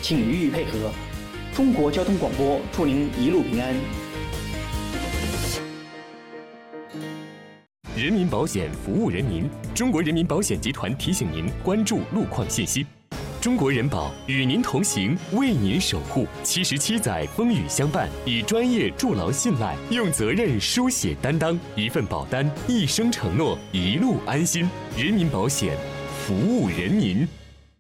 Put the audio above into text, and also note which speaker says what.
Speaker 1: 请予以配合。中国交通广播祝您一路平安。
Speaker 2: 人民保险服务人民，中国人民保险集团提醒您关注路况信息。中国人保与您同行，为您守护。77载风雨相伴，以专业筑牢信赖，用责任书写担当。一份保单，一生承诺，一路安心。人民保险，服务人民。